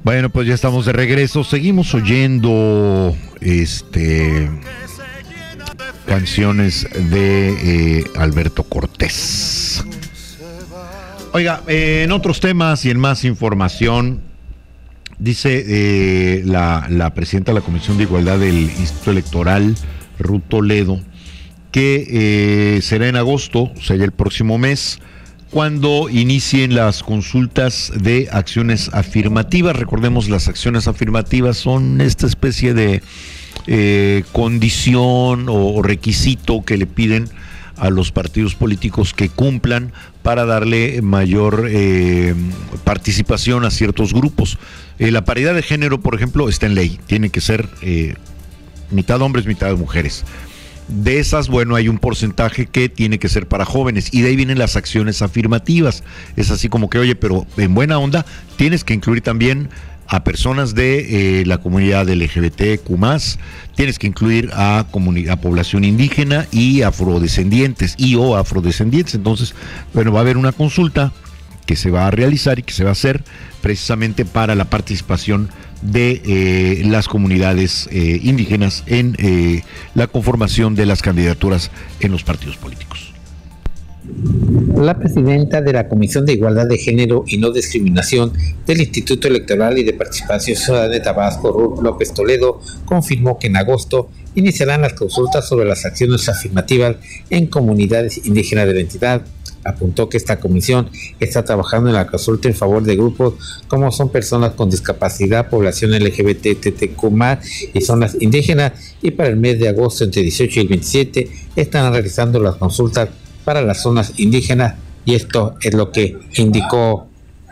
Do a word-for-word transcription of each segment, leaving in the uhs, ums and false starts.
Bueno, pues ya estamos de regreso. Seguimos oyendo este canciones de eh, Alberto Cortés. Oiga, eh, en otros temas y en más información, dice eh, la, la presidenta de la Comisión de Igualdad del Instituto Electoral, Ruth Toledo, que eh, será en agosto, será el próximo mes, cuando inicien las consultas de acciones afirmativas. Recordemos, las acciones afirmativas son esta especie de eh, condición o requisito que le piden a los partidos políticos que cumplan para darle mayor eh, participación a ciertos grupos. Eh, la paridad de género, por ejemplo, está en ley, tiene que ser eh, mitad hombres, mitad mujeres. De esas, bueno, hay un porcentaje que tiene que ser para jóvenes, y de ahí vienen las acciones afirmativas. Es así como que, oye, pero en buena onda tienes que incluir también a personas de eh, la comunidad L G B T Q más, tienes que incluir a, comuni- a población indígena y afrodescendientes y o afrodescendientes. Entonces, bueno, va a haber una consulta que se va a realizar y que se va a hacer precisamente para la participación de eh, las comunidades eh, indígenas en eh, la conformación de las candidaturas en los partidos políticos. La presidenta de la Comisión de Igualdad de Género y No Discriminación del Instituto Electoral y de Participación Ciudadana de Tabasco, Ruth López Toledo, confirmó que en agosto iniciarán las consultas sobre las acciones afirmativas en comunidades indígenas de la entidad. Apuntó que esta comisión está trabajando en la consulta en favor de grupos como son personas con discapacidad, población L G B T T Q más y zonas indígenas, y para el mes de agosto, entre el dieciocho y el veintisiete, están realizando las consultas para las zonas indígenas, y esto es lo que indicó.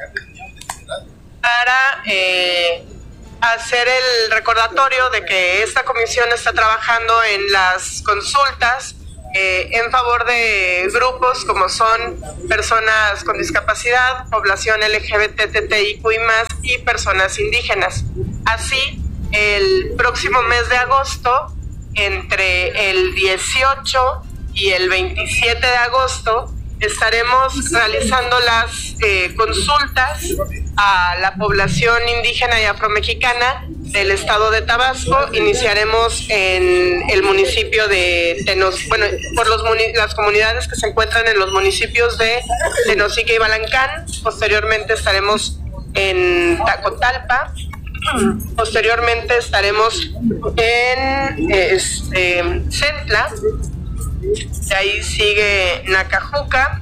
Para eh, hacer el recordatorio de que esta comisión está trabajando en las consultas eh, en favor de grupos como son personas con discapacidad, población L G B T T I Q I más y personas indígenas. Así, el próximo mes de agosto, entre el dieciocho y el veintisiete de agosto, estaremos realizando las eh, consultas a la población indígena y afromexicana del estado de Tabasco. Iniciaremos en el municipio de Tenos, bueno, por los muni- las comunidades que se encuentran en los municipios de Tenosique y Balancán. Posteriormente estaremos en Tacotalpa. Posteriormente estaremos en este, Centla. De ahí sigue Nacajuca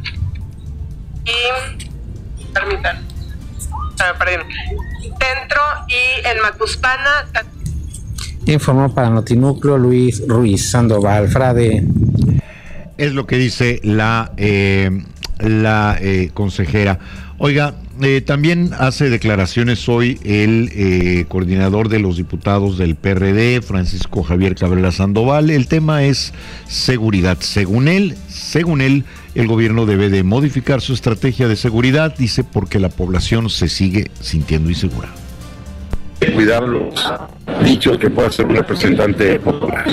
y permitan, ah, perdón, Centro, y en Macuspana. Informó para Notinúcleo Luis Ruiz Sandoval Frade. Es lo que dice la eh, la eh, consejera. Oiga, eh, también hace declaraciones hoy el eh, coordinador de los diputados del P R D, Francisco Javier Cabrera Sandoval. El tema es seguridad. Según él, según él, el gobierno debe de modificar su estrategia de seguridad, dice, porque la población se sigue sintiendo insegura. Cuidar los dichos que pueda ser un representante popular.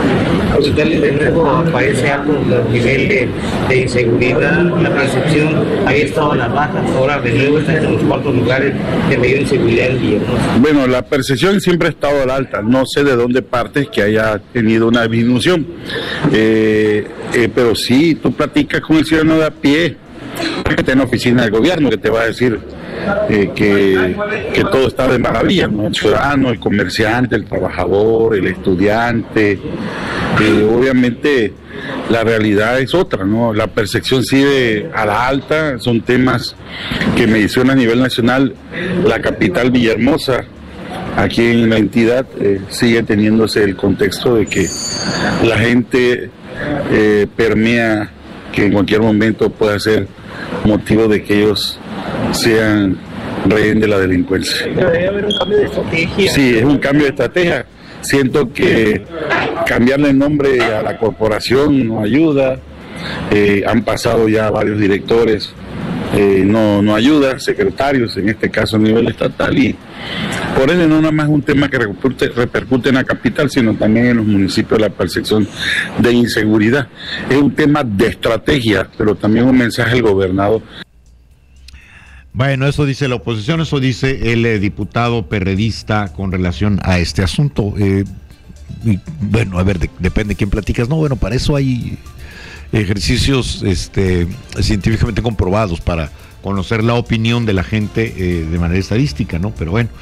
De nuevo aparece algo el nivel de, de inseguridad, la percepción, ahí estaban las bajas, ahora de nuevo está en los cuartos lugares de mayor inseguridad en Villahermosa. Bueno, la percepción siempre ha estado al alta, no sé de dónde partes que haya tenido una disminución, eh, eh, pero sí, tú platicas con el ciudadano de a pie, que está en la oficina del gobierno, que te va a decir eh, que, que todo está de maravilla, ¿no? El ciudadano, el comerciante, el trabajador, el estudiante, eh, obviamente la realidad es otra, ¿no? La percepción sigue a la alta, son temas que menciona a nivel nacional la capital Villahermosa. Aquí en la entidad eh, sigue teniéndose el contexto de que la gente eh, permea que en cualquier momento pueda ser motivo de que ellos sean rehén de la delincuencia. Debe haber un cambio de estrategia. Sí, es un cambio de estrategia. Siento que cambiarle el nombre a la corporación no ayuda. Eh, han pasado ya varios directores, eh, no, no ayuda, secretarios, en este caso a nivel estatal, y por ende no nada más un tema que repercute, repercute en la capital, sino también en los municipios la percepción de inseguridad. Es un tema de estrategia, pero también un mensaje al gobernador. Bueno, eso dice la oposición, eso dice el eh, diputado perredista con relación a este asunto. Eh, y, bueno, a ver, de, depende de quién platicas. No, bueno, para eso hay ejercicios este, científicamente comprobados para conocer la opinión de la gente eh, de manera estadística, ¿no? Pero bueno,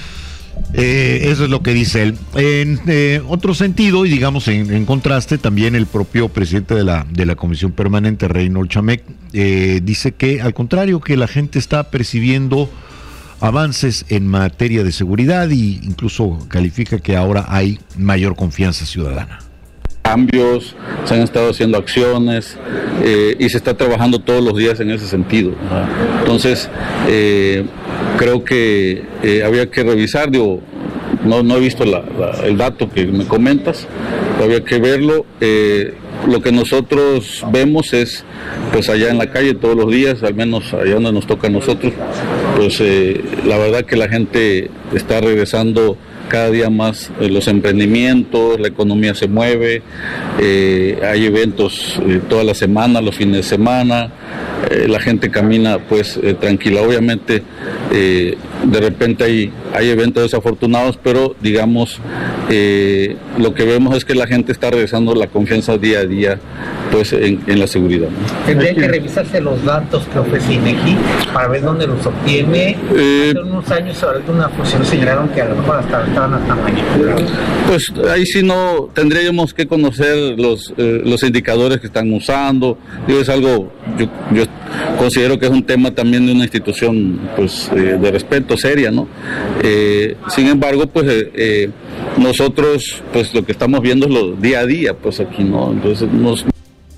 eh, eso es lo que dice él. En eh, otro sentido, y digamos en, en contraste, también el propio presidente de la, de la Comisión Permanente, Reynold Chamec, eh, dice que al contrario, que la gente está percibiendo avances en materia de seguridad e incluso califica que ahora hay mayor confianza ciudadana. Cambios, se han estado haciendo acciones eh, y se está trabajando todos los días en ese sentido. Entonces, eh, creo que eh, había que revisar, digo, no, no he visto la, la, el dato que me comentas, había que verlo. Eh, lo que nosotros vemos es, pues allá en la calle todos los días, al menos allá donde nos toca a nosotros, pues eh, la verdad que la gente está regresando cada día más, eh, los emprendimientos, la economía se mueve, eh, hay eventos eh, toda la semana, los fines de semana, eh, la gente camina pues eh, tranquila. Obviamente eh, de repente hay, hay eventos desafortunados, pero digamos eh, lo que vemos es que la gente está regresando la confianza día a día pues en, en la seguridad, ¿no? Tendría que revisarse los datos que ofrece INEGI para ver dónde los obtiene. Eh, Hace unos años alguna función señalaron que a lo mejor hasta estaban hasta manipulados. Pues ahí sí no tendríamos que conocer los eh, los indicadores que están usando. Digo, es algo, yo, yo considero que es un tema también de una institución pues eh, de respeto, seria, ¿no? Eh, sin embargo, pues eh, eh, nosotros pues lo que estamos viendo es lo día a día, pues aquí, ¿no? Entonces nos...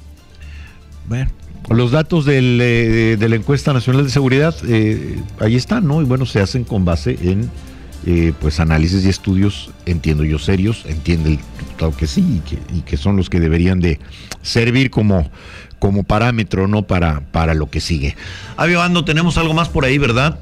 Bueno, los datos del, eh, de la encuesta nacional de seguridad, eh, ahí están, ¿no? Y bueno, se hacen con base en eh, pues análisis y estudios, entiendo yo, serios, entiende el diputado que sí, y que, y que son los que deberían de servir como, como parámetro, ¿no? Para, para lo que sigue. Avi Bando, tenemos algo más por ahí, ¿verdad?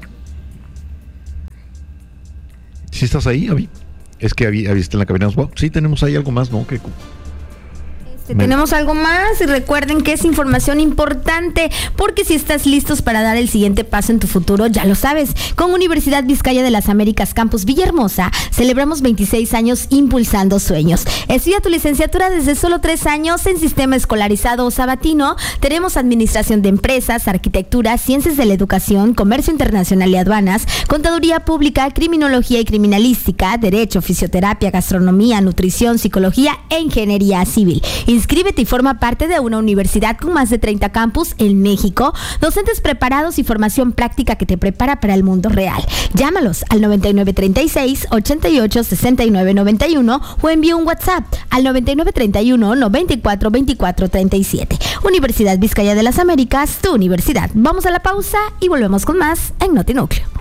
¿Sí estás ahí, Avi? Es que Avi, Avi está en la cabina. Wow, sí, tenemos ahí algo más, ¿no? Que... Tenemos algo más y recuerden que es información importante porque si estás listos para dar el siguiente paso en tu futuro, ya lo sabes, con Universidad Vizcaya de las Américas Campus Villahermosa celebramos veintiséis años impulsando sueños. Estudia tu licenciatura desde solo tres años en sistema escolarizado o sabatino. Tenemos administración de empresas, arquitectura, ciencias de la educación, comercio internacional y aduanas, contaduría pública, criminología y criminalística, derecho, fisioterapia, gastronomía, nutrición, psicología e ingeniería civil. Inscríbete y forma parte de una universidad con más de treinta campus en México, docentes preparados y formación práctica que te prepara para el mundo real. Llámalos al noventa y nueve treinta y seis, ochenta y ocho, sesenta y nueve noventa y uno o envía un WhatsApp al noventa y nueve treinta y uno, noventa y cuatro, veinticuatro treinta y siete. Universidad Vizcaya de las Américas, tu universidad. Vamos a la pausa y volvemos con más en Notinúcleo.